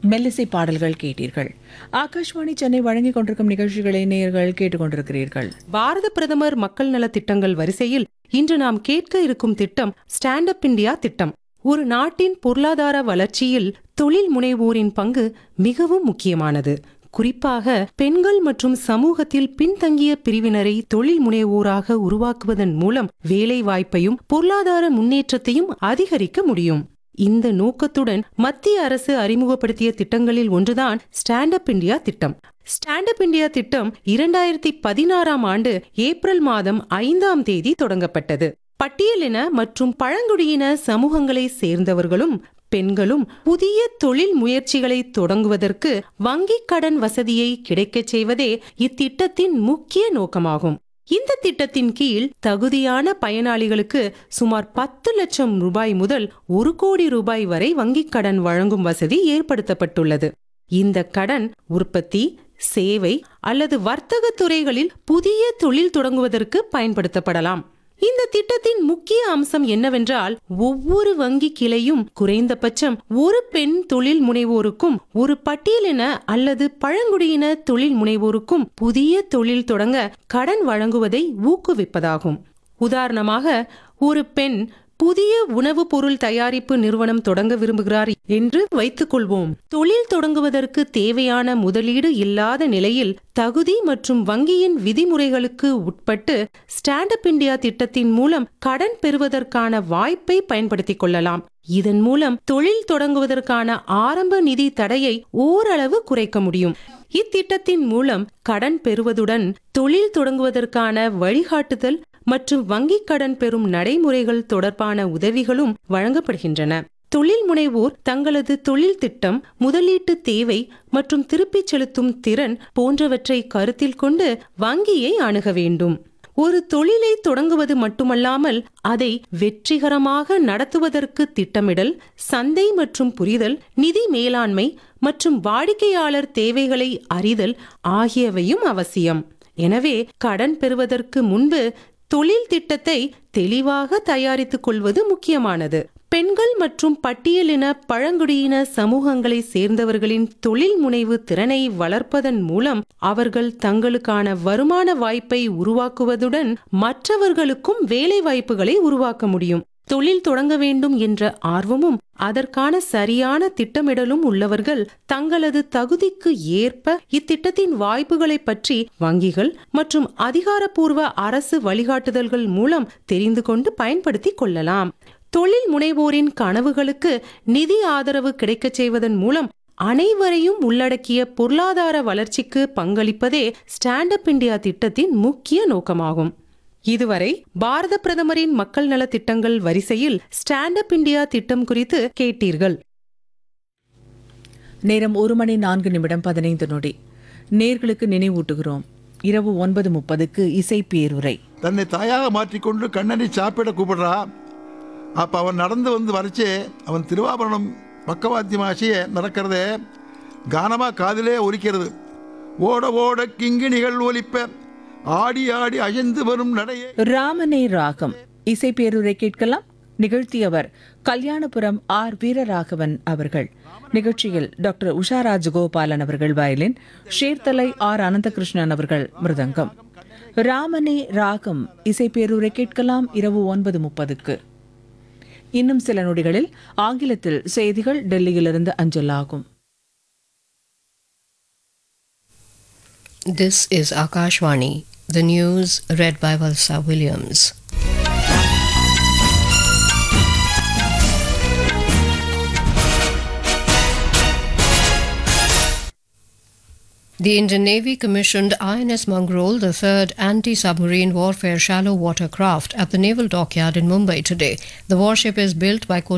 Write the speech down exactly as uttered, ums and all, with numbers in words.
மெல்லிசை பாடல்கள் கேட்டீர்கள். ஆகாஷ்வாணி சென்னை வழங்கிக் கொண்டிருக்கும் நிகழ்ச்சிகளை நேயர்கள் கேட்டுக்கொண்டிருக்கிறீர்கள். பாரத பிரதமர் மக்கள் நல திட்டங்கள் வரிசையில் இன்று நாம் கேட்க இருக்கும் திட்டம் ஸ்டாண்ட் அப் இந்தியா திட்டம். ஒரு நாட்டின் பொருளாதார வளர்ச்சியில் தொழில் முனைவோரின் பங்கு மிகவும் முக்கியமானது. குறிப்பாக பெண்கள் மற்றும் சமூகத்தில் பின்தங்கிய பிரிவினரை தொழில் முனைவோராக உருவாக்குவதன் மூலம் வேலை வாய்ப்பையும் பொருளாதார முன்னேற்றத்தையும் அதிகரிக்க முடியும். இந்த நோக்கத்துடன் மத்திய அரசு அறிமுகப்படுத்திய திட்டங்களில் ஒன்றுதான் ஸ்டாண்ட் அப் இந்தியா திட்டம். ஸ்டாண்ட் அப் இந்தியா திட்டம் இரண்டாயிரத்தி பதினாறாம் ஆண்டு ஏப்ரல் மாதம் ஐந்தாம் தேதி தொடங்கப்பட்டது. பட்டியலின மற்றும் பழங்குடியின சமூகங்களை சேர்ந்தவர்களும் பெண்களும் புதிய தொழில் முயற்சிகளை தொடங்குவதற்கு வங்கிக் கடன் வசதியை கிடைக்கச் செய்வதே இத்திட்டத்தின் முக்கிய நோக்கமாகும். இந்த திட்டத்தின் கீழ் தகுதியான பயனாளிகளுக்கு சுமார் பத்து லட்சம் ரூபாய் முதல் ஒரு கோடி ரூபாய் வரை வங்கிக் கடன் வழங்கும் வசதி ஏற்படுத்தப்பட்டுள்ளது. இந்த கடன் உற்பத்தி, சேவை அல்லது வர்த்தக துறைகளில் புதிய தொழில் தொடங்குவதற்கு பயன்படுத்தப்படலாம். இந்த திட்டத்தின் முக்கிய அம்சம் என்னவென்றால், ஒவ்வொரு வங்கி கிளையும் குறைந்தபட்சம் ஒரு பெண் தொழில் முனைவோருக்கும் ஒரு பட்டியலின அல்லது பழங்குடியின தொழில் முனைவோருக்கும் புதிய தொழில் தொடங்க கடன் வழங்குவதை ஊக்குவிப்பதாகும். உதாரணமாக, ஒரு பெண் புதிய உணவுப் பொருள் தயாரிப்பு நிறுவனம் தொடங்க விரும்புகிறார் என்று வைத்துக் கொள்வோம். தொழில் தொடங்குவதற்கு தேவையான முதலீடு இல்லாத நிலையில் தகுதி மற்றும் வங்கியின் விதிமுறைகளுக்கு உட்பட்டு ஸ்டாண்ட் அப் இந்தியா திட்டத்தின் மூலம் கடன் பெறுவதற்கான வாய்ப்பை பயன்படுத்திக் கொள்ளலாம். இதன் மூலம் தொழில் தொடங்குவதற்கான ஆரம்ப நிதி தடையை ஓரளவு குறைக்க முடியும். இத்திட்டத்தின் மூலம் கடன் பெறுவதுடன் தொழில் தொடங்குவதற்கான வழிகாட்டுதல் மற்றும் வங்கிக் கடன் பெறும் நடைமுறைகள் தொடர்பான உதவிகளும் வழங்கப்படுகின்றன. தொழில் முனைவோர் தங்களது தொழில் திட்டம், முதலீட்டு தேவை மற்றும் திருப்பிச் செலுத்தும் திறன் போன்றவற்றை கருத்தில் கொண்டு வங்கியை அணுக வேண்டும். ஒரு தொழிலை தொடங்குவது மட்டுமல்லாமல் அதை வெற்றிகரமாக நடத்துவதற்கு திட்டமிடல், சந்தை மற்றும் புரிதல், நிதி மேலாண்மை மற்றும் வாடிக்கையாளர் தேவைகளை அறிதல் ஆகியவையும் அவசியம். எனவே கடன் பெறுவதற்கு முன்பு தொழில் திட்டத்தை தெளிவாக தயாரித்துக் கொள்வது முக்கியமானது. பெண்கள் மற்றும் பட்டியலின பழங்குடியின சமூகங்களை சேர்ந்தவர்களின் தொழில் முனைவு திறனை வளர்ப்பதன் மூலம் அவர்கள் தங்களுக்கான வருமான வாய்ப்பை உருவாக்குவதுடன் மற்றவர்களுக்கும் வேலை வாய்ப்புகளை உருவாக்க முடியும். தொழில் தொடங்க வேண்டும் என்ற ஆர்வமும் அதற்கான சரியான திட்டமிடலும் உள்ளவர்கள் தங்களது தகுதிக்கு ஏற்ப இத்திட்டத்தின் வாய்ப்புகளை பற்றி வங்கிகள் மற்றும் அதிகாரப்பூர்வ அரசு வழிகாட்டுதல்கள் மூலம் தெரிந்து கொண்டு பயன்படுத்திக் கொள்ளலாம். தொழில் முனைவோரின் கனவுகளுக்கு நிதி ஆதரவு கிடைக்கச் செய்வதன் மூலம் அனைவரையும் உள்ளடக்கிய பொருளாதார வளர்ச்சிக்கு பங்களிப்பதே ஸ்டாண்ட் அப் இந்தியா திட்டத்தின் முக்கிய நோக்கமாகும். இதுவரை பாரத பிரதமரின் மக்கள் நல திட்டங்கள் வரிசையில் ஸ்டாண்ட் அப் இந்தியா திட்டம் குறித்து கேட்டீர்கள். நேரம் ஒரு மணி நான்கு நிமிடம் பதினைந்து நொடி. நேர்களுக்கு நினைவூட்டுகிறோம், இரவு ஒன்பது முப்பதுக்கு இசை பேருரை. தன்னை தாயாக மாற்றிக்கொண்டு கண்ணனை சாப்பிட கூப்பிடுறா. அப்போ அவன் நடந்து வந்து வரைச்சே அவன் திருவாபரணம் பக்கவாத்தியமாசிய நடக்கிறதே கானமாக காதிலே ஒலிக்கிறது. ஓட ஓட கிங்கிணிகள் ஒலிப்ப ஆடி ஆடி அயர்ந்து வரும் நடையே. ராமனே ராகம் இசை பேருரை கேட்கலாம். நிகழ்த்தியவர் கல்யாணபுரம் ஆர் வீரராகவன் அவர்கள். நிகழ்ச்சியில் டாக்டர் உஷா ராஜகோபாலன் அவர்கள் வயலின், ஷேர்தலை ஆர் அனந்தகிருஷ்ணன் அவர்கள் மிருதங்கம். ராமனே ராகம் இசை பேருரை கேட்கலாம் இரவு ஒன்பது முப்பதுக்கு. இன்னும் சில நொடிகளில் ஆங்கிலத்தில் செய்திகள் டெல்லியிலிருந்து அஞ்சலாகும். This is Akashvani. The news read by Valsa Williams. The Indian Navy commissioned I N S Mangrol, the third anti-submarine warfare shallow water craft, at the naval dockyard in Mumbai today. The warship is built by